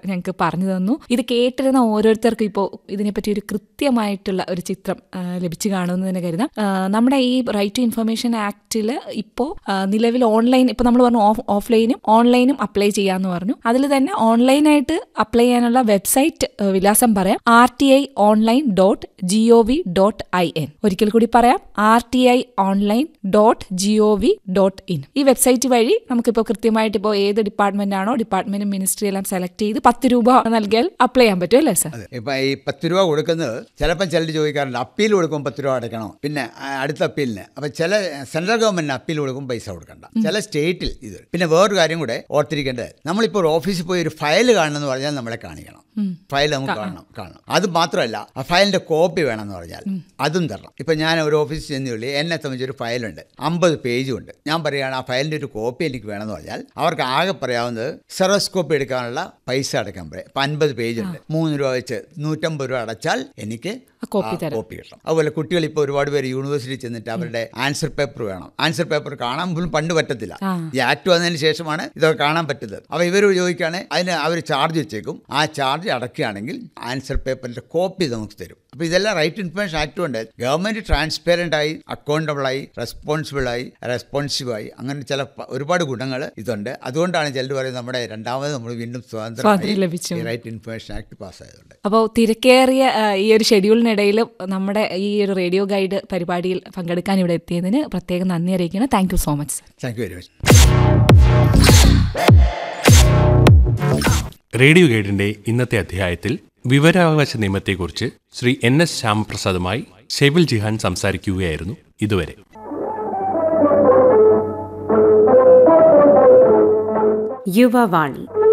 ഞങ്ങൾക്ക് പറഞ്ഞു തന്നു. ഇത് കേട്ടിരുന്ന ഓരോരുത്തർക്കും ഇപ്പോൾ ഇതിനെപ്പറ്റി ഒരു കൃത്യമായിട്ടുള്ള ഒരു ചിത്രം ലഭിച്ചു കാണുമെന്ന് തന്നെ കരുതാം. നമ്മുടെ ഈ റൈറ്റ് ടു ഇൻഫർമേഷൻ ആക്ടിൽ ഇപ്പോൾ നിലവിൽ ഓൺലൈൻ, ഇപ്പോൾ നമ്മൾ പറഞ്ഞു ഓഫ്ലൈനും ഓൺലൈനും അപ്ലൈ ചെയ്യാമെന്ന് പറഞ്ഞു. അതിൽ തന്നെ ഓൺലൈനായിട്ട് അപ്ലൈ ചെയ്യാനുള്ള വെബ്സൈറ്റ് വിലാസം പറയാം, rti.online.gov.in. ഒരിക്കൽ കൂടി പറയാം, rti.online.gov.in. ഈ വെബ്സൈറ്റ് വഴി നമുക്കിപ്പോൾ കൃത്യമായിട്ട് ഇപ്പോൾ ഏത് ഡിപ്പാർട്ട്മെന്റ് ആണോ ഡിപ്പാർട്ട്മെന്റും മിനിസ്ട്രി എല്ലാം സെലക്ട് ചെയ്ത് 10 രൂപ നൽകിയാൽ അപ്ലൈ ചെയ്യാൻ പറ്റും അല്ലേ സർ? ഇപ്പൊ ഈ 10 രൂപ കൊടുക്കുന്നത് ചിലപ്പോൾ ചിലർ ചോദിക്കാറുണ്ട്, അപ്പീൽ കൊടുക്കുമ്പോൾ 10 രൂപ അടയ്ക്കണോ, പിന്നെ അടുത്ത അപ്പീലിന്. അപ്പൊ ചില സെൻട്രൽ ഗവൺമെന്റിന് അപ്പീൽ കൊടുക്കുമ്പോൾ പൈസ കൊടുക്കണ്ട, ചില സ്റ്റേറ്റിൽ ഇത്. പിന്നെ വേറൊരു കാര്യം കൂടെ ഓർത്തിരിക്കേണ്ടത്, നമ്മളിപ്പോൾ ഒരു ഓഫീസിൽ പോയി ഒരു ഫയൽ കാണണമെന്ന് പറഞ്ഞാൽ നമ്മളെ കാണിക്കണം, ഫയൽ നമുക്ക് കാണണം. അത് മാത്രമല്ല, ആ ഫയലിന്റെ കോപ്പി വേണമെന്ന് പറഞ്ഞാൽ അതും തരണം. ഇപ്പൊ ഞാൻ ഒരു ഓഫീസിൽ ചെന്നുള്ളി, എന്നെ സംബന്ധിച്ചൊരു ഫയലുണ്ട്, 50 പേജുണ്ട്. ഞാൻ പറയുകയാണ് ആ ഫയലിന്റെ ഒരു കോപ്പി എനിക്ക് വേണമെന്ന് പറഞ്ഞാൽ അവർക്ക് ആകെ പറയാവുന്നത് സെറോക്സ് കോപ്പി എടുക്കാനുള്ള പൈസ അടയ്ക്കാൻ പറയും. ഇപ്പം 50 പേജുണ്ട്, 3 രൂപ വെച്ച് 150 രൂപ അടച്ചാൽ എനിക്ക് കോപ്പി കിട്ടും. അതുപോലെ കുട്ടികൾ ഇപ്പോൾ ഒരുപാട് പേര് യൂണിവേഴ്സിറ്റി ചെന്നിട്ട് അവരുടെ ആൻസർ പേപ്പർ വേണം. ആൻസർ പേപ്പർ കാണാൻ പോലും പണ്ട് പറ്റത്തില്ല. ഈ ആക്ട് വന്നതിന് ശേഷമാണ് ഇതൊക്കെ കാണാൻ പറ്റുന്നത്. അപ്പോൾ ഇവർ ചോദിക്കുകയാണ്, അതിന് അവർ ചാർജ് വെച്ചേക്കും. ആ ചാർജ് അടയ്ക്കുകയാണെങ്കിൽ ആൻസർ പേപ്പറിന്റെ കോപ്പി നമുക്ക് തരും. അപ്പോൾ ഇതെല്ലാം റൈറ്റ് ഇൻഫർമേഷൻ ആക്ട് കൊണ്ട് ഗവൺമെന്റ് ട്രാൻസ്പെറന്റ് ആയി, അക്കൗണ്ടബിളായി, റെസ്പോൺസീവായി അങ്ങനെ ചില ഒരുപാട് ഗുണങ്ങൾ ഇതുണ്ട്. അതുകൊണ്ടാണ് ചിലർ പറയുന്നത് നമ്മുടെ രണ്ടാമത് നമ്മൾ വീണ്ടും സ്വാതന്ത്ര്യം ലഭിച്ചു റൈറ്റ് ഇൻഫർമേഷൻ ആക്ട് പാസ്സായതുകൊണ്ട്. അപ്പോൾ തിരക്കേറിയ ഈ ഒരു ഷെഡ്യൂളിനിടയിൽ നമ്മുടെ ഈ ഒരു റേഡിയോ ഗൈഡ് പരിപാടിയിൽ പങ്കെടുക്കാൻ ഇവിടെ എത്തിയതിന് പ്രത്യേകം നന്ദി അറിയിക്കണം. Thank you so much sir. Thank you very much. Radio ഗൈഡിന്റെ ഇന്നത്തെ അധ്യായത്തിൽ വിവരാവകാശ നിയമത്തെക്കുറിച്ച് ശ്രീ NS ശ്യാമപ്രസാദുമായി ഷെബിൽ ജിഹാൻ സംസാരിക്കുകയായിരുന്നു ഇതുവരെ. യുവവാണി.